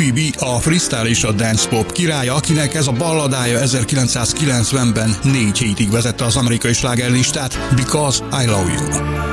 Cardi B a freestyle és a dance pop királya, akinek ez a balladája 1990-ben 4 hétig vezette az amerikai slágerlistát, Because I Love You.